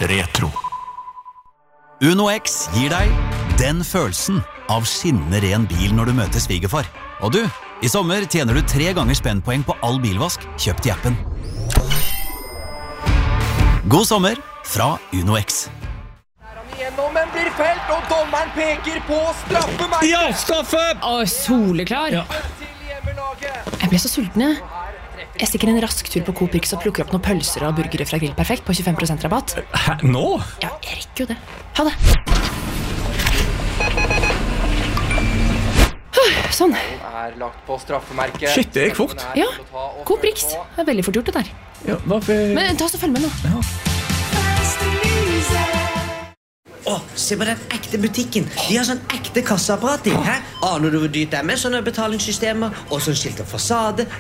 Retro. Uno X gir deg den følelsen av skinnende ren bil når du møter svigerfar. Og du, i sommer tjener du 3 ganger spennpoeng på all bilvask kjøpt i appen. God sommer fra Uno X. Men blir felt, og dommeren peker på straffemerket. Ja, straffe! Soleklar. Ja. Jeg ble så sulten, jeg. Jeg stikker en rask tur på Coop Rix og plukker opp noen pølser og burgere fra Grill Perfekt på 25% rabatt. Hæ, nå? Ja, jeg rekker jo det. Ha det. Sånn. Er lagt på straffemerket. Shit, det gikk fort. Ja, Coop Rix. Det er veldig fort gjort det der. Ja, hvorfor... Men ta oss og følg med nå. Ja. Se på den ekte butikken. De har sånn ekte kasseapparat i. Aner du hvor dyrt det er med sånne betalingssystemer og sånn skilt og fasade?